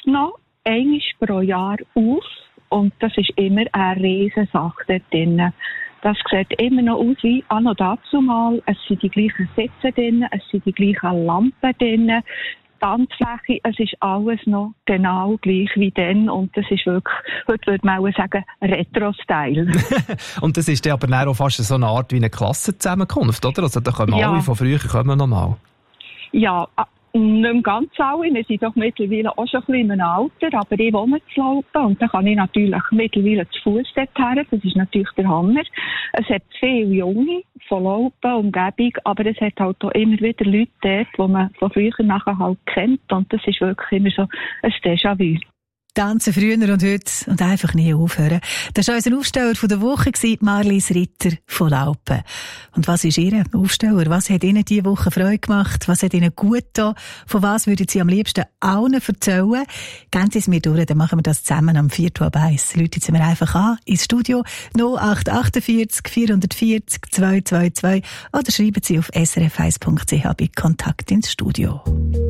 noch einmal pro Jahr auf und das ist immer eine riesen Sache dort drin. Das sieht immer noch aus wie an und dazu mal. Es sind die gleichen Sitze drin, es sind die gleichen Lampen drin. Die Tanzfläche, es ist alles noch genau gleich wie dann und das ist wirklich, heute würde man auch sagen, Retro-Style. Und das ist dann aber auch fast so eine Art wie eine Klassenzusammenkunft, oder? Also da kommen alle von früher kommen noch mal. Ja, nicht mehr ganz alle. Wir sind doch mittlerweile auch schon ein bisschen im Alter, aber ich wohne zu Laupen und dann kann ich natürlich mittlerweile zu Fuß dorthin. Das ist natürlich der Hammer. Es hat viele Junge von Laupen, Umgebung, aber es hat halt auch immer wieder Leute dort, die man von früher nachher halt kennt und das ist wirklich immer so ein Déjà-vu. Tanzen früher und heute und einfach nie aufhören. Das war unser Aufsteller von der Woche, Marlies Ritter von Laupen. Und was ist Ihr Aufsteller? Was hat Ihnen diese Woche Freude gemacht? Was hat Ihnen gut getan? Von was würden Sie am liebsten allen erzählen? Gehen Sie es mir durch, dann machen wir das zusammen am 4:01. Läuten Sie mir einfach an ins Studio 0848 440 222 oder schreiben Sie auf srf1.ch bei Kontakt ins Studio.